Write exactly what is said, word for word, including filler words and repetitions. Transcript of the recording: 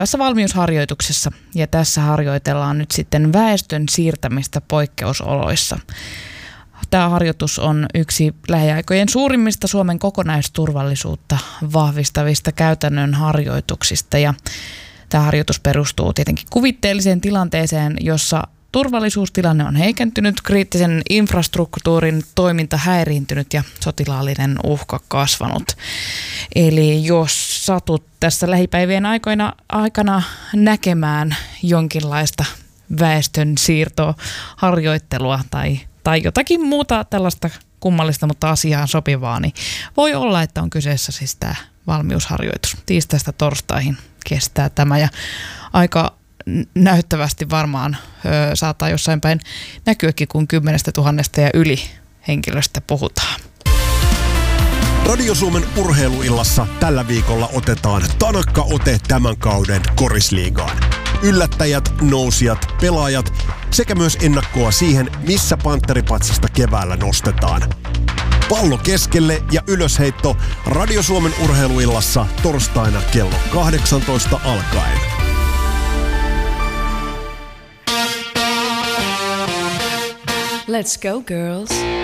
tässä valmiusharjoituksessa, ja tässä harjoitellaan nyt sitten väestön siirtämistä poikkeusoloissa. Tämä harjoitus on yksi lähiaikojen suurimmista Suomen kokonaisturvallisuutta vahvistavista käytännön harjoituksista, ja tämä harjoitus perustuu tietenkin kuvitteelliseen tilanteeseen, jossa turvallisuustilanne on heikentynyt, kriittisen infrastruktuurin toiminta häiriintynyt ja sotilaallinen uhka kasvanut. Eli jos satut tässä lähipäivien aikoina, aikana näkemään jonkinlaista väestön siirtoharjoittelua tai, tai jotakin muuta tällaista kummallista, mutta asiaan sopivaa, niin voi olla, että on kyseessä siis tämä valmiusharjoitus. Tiistaista torstaihin kestää tämä ja aika näyttävästi varmaan ö, saattaa jossain päin näkyäkin, kun kymmenestä tuhannesta ja yli henkilöstä puhutaan. Radio Suomen urheiluillassa tällä viikolla otetaan tanakka ote tämän kauden korisliigaan. Yllättäjät, nousijat, pelaajat sekä myös ennakkoa siihen, missä pantteripatsasta keväällä nostetaan. Pallo keskelle ja ylösheitto Radio Suomen urheiluillassa torstaina kello kahdeksantoista alkaen. Let's go, girls.